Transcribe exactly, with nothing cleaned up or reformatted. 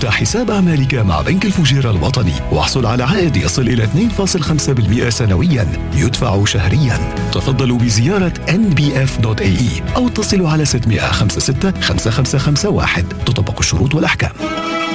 افتح حساب أعمالك مع بنك الفجيرة الوطني واحصل على عائد يصل إلى اثنين فاصلة خمسة بالمئة سنويا يدفع شهريا. تفضلوا بزيارة إن بي إف دوت إيه إي أو اتصلوا على ستة خمسة ستة خمسة خمسة خمسة واحد. تطبق الشروط والأحكام.